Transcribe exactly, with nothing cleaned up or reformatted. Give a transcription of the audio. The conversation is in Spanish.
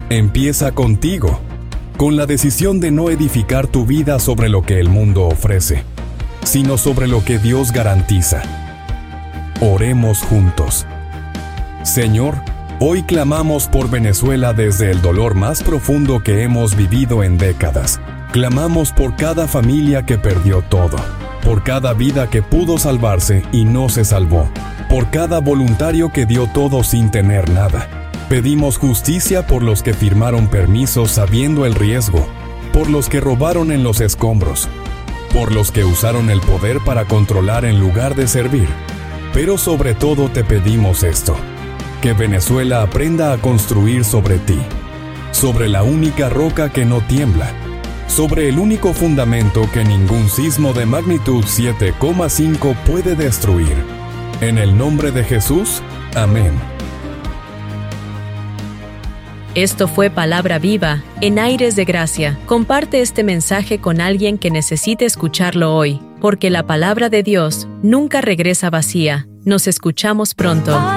Empieza contigo, con la decisión de no edificar tu vida sobre lo que el mundo ofrece, sino sobre lo que Dios garantiza. Oremos juntos. Señor, hoy clamamos por Venezuela desde el dolor más profundo que hemos vivido en décadas. Clamamos por cada familia que perdió todo, por cada vida que pudo salvarse y no se salvó, por cada voluntario que dio todo sin tener nada. Pedimos justicia por los que firmaron permisos sabiendo el riesgo, por los que robaron en los escombros, por los que usaron el poder para controlar en lugar de servir. Pero sobre todo te pedimos esto: que Venezuela aprenda a construir sobre ti, sobre la única roca que no tiembla, sobre el único fundamento que ningún sismo de magnitud siete coma cinco puede destruir. En el nombre de Jesús, amén. Esto fue Palabra Viva, en Aires de Gracia. Comparte este mensaje con alguien que necesite escucharlo hoy, porque la palabra de Dios nunca regresa vacía. Nos escuchamos pronto.